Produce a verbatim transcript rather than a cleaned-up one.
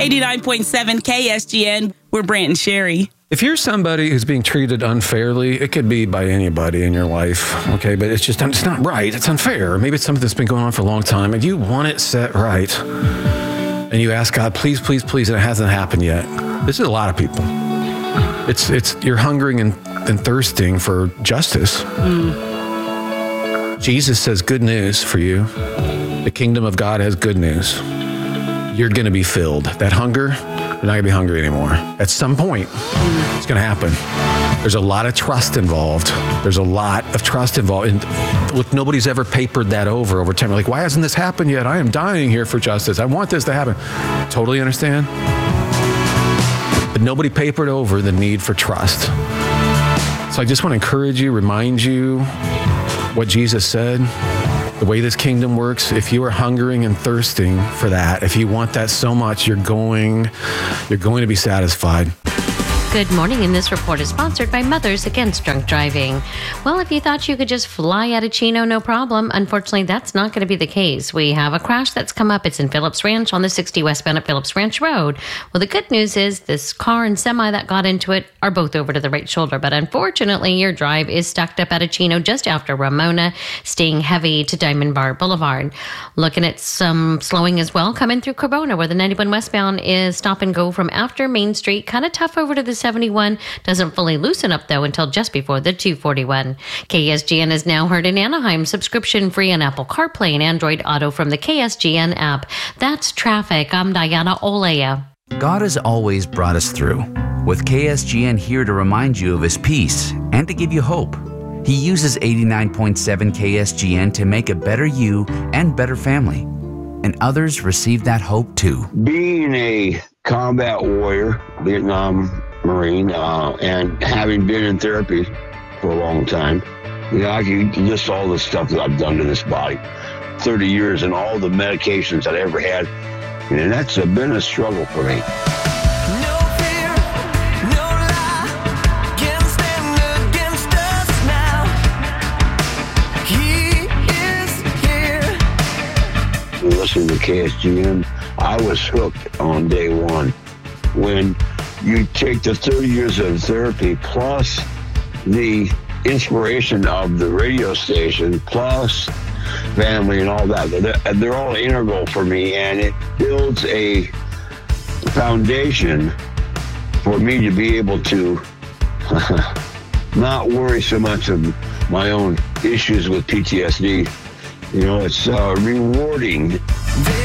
eighty-nine point seven K S G N. We're Brant and Sherry. If you're somebody who's being treated unfairly, it could be by anybody in your life, okay? But it's just, it's not right. It's unfair. Maybe it's something that's been going on for a long time, and you want it set right. And you ask God, please, please, please, and it hasn't happened yet. This is a lot of people. It's, it's you're hungering and, and thirsting for justice. Mm. Jesus says good news for you. The kingdom of God has good news. You're going to be filled. That hunger, you're not going to be hungry anymore. At some point, it's going to happen. There's a lot of trust involved. There's a lot of trust involved. And look, nobody's ever papered that over over time. You're like, why hasn't this happened yet? I am dying here for justice. I want this to happen. Totally understand. But nobody papered over the need for trust. So I just want to encourage you, remind you what Jesus said. The way this kingdom works, if you are hungering and thirsting for that, if you want that so much, you're going, you're going to be satisfied. Good morning, and this report is sponsored by Mothers Against Drunk Driving. Well, if you thought you could just fly out of Chino, no problem, unfortunately, that's not going to be the case. We have a crash that's come up. It's in Phillips Ranch on the sixty westbound at Phillips Ranch Road. Well, the good news is this car and semi that got into it are both over to the right shoulder, but unfortunately, your drive is stacked up out of Chino just after Ramona, staying heavy to Diamond Bar Boulevard. Looking at some slowing as well, coming through Corona, where the ninety-one westbound is stop and go from after Main Street, kind of tough over to the seventy-one. Doesn't fully loosen up, though, until just before the two forty-one. K S G N is now heard in Anaheim, subscription-free on Apple CarPlay and Android Auto from the K S G N app. That's traffic. I'm Diana Olea. God has always brought us through, with K S G N here to remind you of His peace and to give you hope. He uses eighty-nine point seven K S G N to make a better you and better family. And others receive that hope, too. Being a combat warrior, Vietnam Marine, uh, and having been in therapy for a long time, you know, I can list all the stuff that I've done to this body. thirty years and all the medications that I ever had, and that's uh, been a struggle for me. No fear, no lie, can stand against us now. He is here. Listening to K S G N, I was hooked on day one. When you take the thirty years of therapy plus the inspiration of the radio station plus family and all that, they're, they're all integral for me, and it builds a foundation for me to be able to not worry so much of my own issues with P T S D. You know, it's uh, rewarding.